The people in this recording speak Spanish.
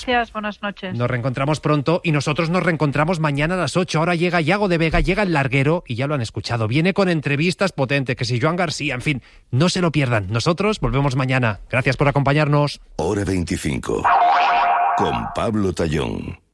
Gracias, buenas noches. Nos reencontramos pronto y nosotros nos reencontramos mañana a las 8. Ahora llega Yago de Vega, llega El Larguero y ya lo han escuchado. Viene con entrevistas potentes, que si Joan García, en fin, no se lo pierdan. Nosotros volvemos mañana. Gracias por acompañarnos. Hora 25. Con Pablo Tallón.